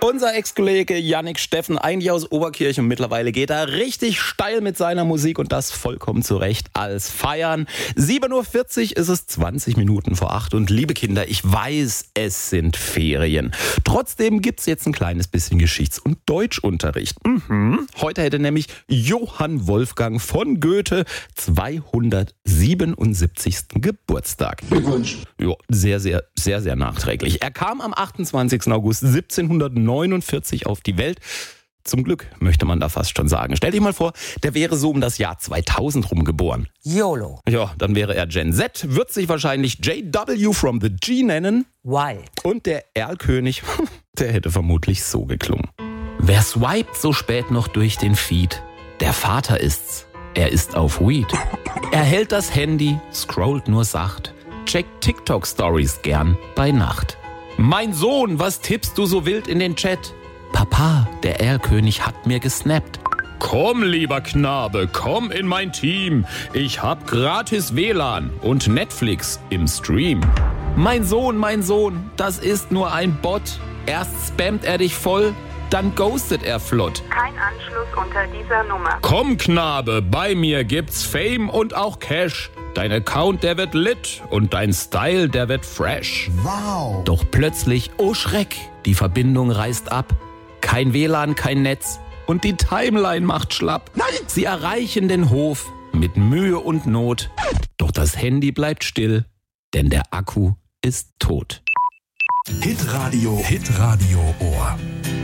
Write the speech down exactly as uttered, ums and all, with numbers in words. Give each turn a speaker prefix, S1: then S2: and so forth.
S1: Unser Ex-Kollege Yannick Steffen, eigentlich aus Oberkirch, und mittlerweile geht er richtig steil mit seiner Musik und das vollkommen zu Recht als Feiern. sieben Uhr vierzig ist es, zwanzig Minuten vor acht, und liebe Kinder, ich weiß, es sind Ferien. Trotzdem gibt's jetzt ein kleines bisschen Geschichts- und Deutschunterricht. Mhm. Heute hätte nämlich Johann Wolfgang von Goethe zweihundertsiebenundsiebzigsten Geburtstag.
S2: Glückwunsch.
S1: Ja, sehr, sehr, sehr, sehr nachträglich. Er kam am achtundzwanzigsten August siebzehnhundertneunundvierzig auf die Welt. Zum Glück, möchte man da fast schon sagen. Stell dich mal vor, der wäre so um das Jahr zweitausend rum geboren.
S3: YOLO.
S1: Ja, dann wäre er Gen Z, wird sich wahrscheinlich J W from the G nennen.
S3: Wild.
S1: Und der Erlkönig, der hätte vermutlich so geklungen. Wer swiped so spät noch durch den Feed? Der Vater ist's. Er ist auf Weed. Er hält das Handy, scrollt nur sacht, checkt TikTok-Stories gern bei Nacht. Mein Sohn, was tippst du so wild in den Chat? Papa, der Erlkönig hat mir gesnappt. Komm, lieber Knabe, komm in mein Team. Ich hab gratis W L A N und Netflix im Stream. Mein Sohn, mein Sohn, das ist nur ein Bot. Erst spammt er dich voll, dann ghostet er flott.
S4: Kein Anschluss unter dieser Nummer.
S1: Komm, Knabe, bei mir gibt's Fame und auch Cash. Dein Account, der wird lit und dein Style, der wird fresh.
S2: Wow.
S1: Doch plötzlich, oh Schreck, die Verbindung reißt ab. Kein W L A N, kein Netz und die Timeline macht schlapp.
S2: Nein!
S1: Sie erreichen den Hof mit Mühe und Not. Doch das Handy bleibt still, denn der Akku ist tot.
S5: Hitradio, Hitradio Ohr.